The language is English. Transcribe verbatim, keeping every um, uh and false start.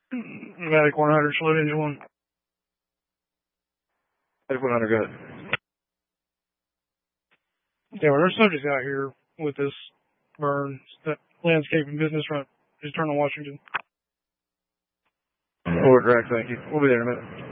Matic one hundred, slow engine one. Matic one hundred, go ahead. Yeah, well, there's subjects out here with this burn. That landscaping business front. Just turn on Washington. Forward direct, thank you. We'll be there in a minute.